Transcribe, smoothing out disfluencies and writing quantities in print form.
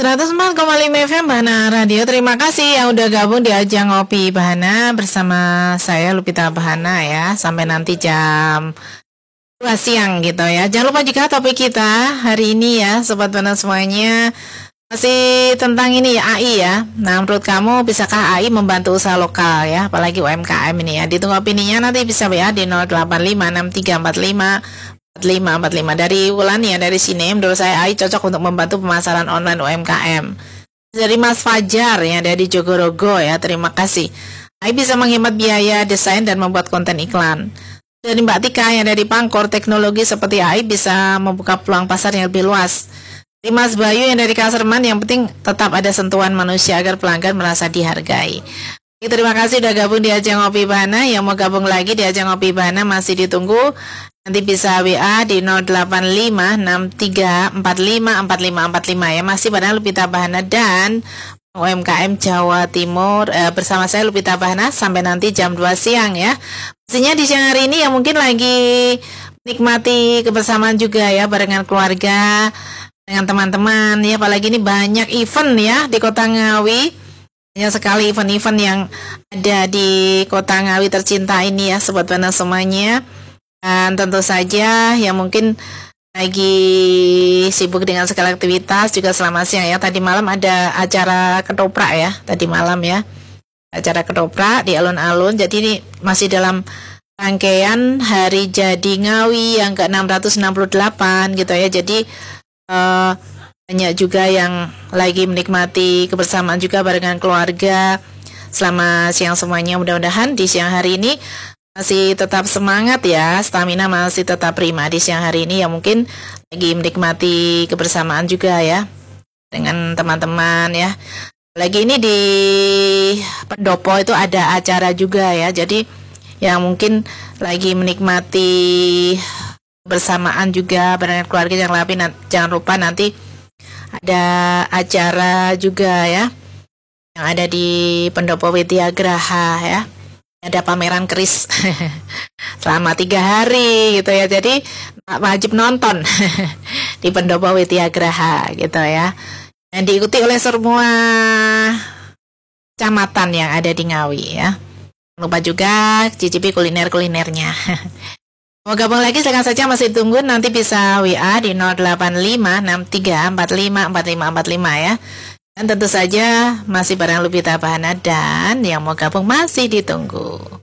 104,5 FM Bahana Radio. Terima kasih yang udah gabung di Ajang Ngopi Bahana bersama saya Lupita Bahana ya. Sampai nanti jam 2 siang gitu ya. Jangan lupa juga topik kita hari ini ya Sobat Bahana semuanya masih tentang ini ya, AI ya. Nah, menurut kamu bisakah AI membantu usaha lokal ya, apalagi UMKM ini ya? Ditunggu opininya, nanti bisa ya di 085634544545 dari Wulan ya, dari sini. Menurut saya AI cocok untuk membantu pemasaran online UMKM. Dari Mas Fajar ya, dari Jogorogo ya, terima kasih. AI bisa menghemat biaya desain dan membuat konten iklan. Dari Mbak Tika yang dari Pangkor, teknologi seperti AI bisa membuka peluang pasar yang lebih luas. Di Mas Bayu yang dari Kaserman, yang penting tetap ada sentuhan manusia agar pelanggan merasa dihargai. Terima kasih sudah gabung di Ajang Ngopi Bahana. Yang mau gabung lagi di Ajang Ngopi Bahana masih ditunggu. Nanti bisa WA di 085634544545 ya. Masih pada Lupita Bahana dan UMKM Jawa Timur bersama saya Lupita Bahana sampai nanti jam 2 siang ya. Pastinya di siang hari ini yang mungkin lagi nikmati kebersamaan juga ya barengan keluarga, dengan teman-teman ya, apalagi ini banyak event ya di Kota Ngawi. Banyak sekali event-event yang ada di Kota Ngawi tercinta ini ya Sobat Bahana semuanya. Dan tentu saja yang mungkin lagi sibuk dengan segala aktivitas juga selama siang ya. Tadi malam ada acara ketoprak ya, tadi malam ya. Acara ketoprak di alun-alun. Jadi ini masih dalam rangkaian Hari Jadi Ngawi yang ke-668 gitu ya. Jadi banyak juga yang lagi menikmati kebersamaan juga barengan keluarga selama siang semuanya. Mudah-mudahan di siang hari ini masih tetap semangat ya, stamina masih tetap prima di siang hari ini, yang mungkin lagi menikmati kebersamaan juga ya dengan teman-teman ya. Lagi ini di Pendopo itu ada acara juga ya, jadi yang mungkin lagi menikmati bersamaan juga barengan keluarga jangan lupa nanti ada acara juga ya yang ada di Pendopo Widyagraha ya, ada pameran keris selama 3 hari gitu ya, jadi wajib nonton di Pendopo Widyagraha gitu ya, yang diikuti oleh semua kecamatan yang ada di Ngawi ya. Jangan lupa juga cicipi kuliner-kulinernya. Mau gabung lagi silakan saja, masih tunggu, nanti bisa WA di 085634544545 ya. Dan tentu saja masih bareng Lupita Bahana dan yang mau gabung masih ditunggu.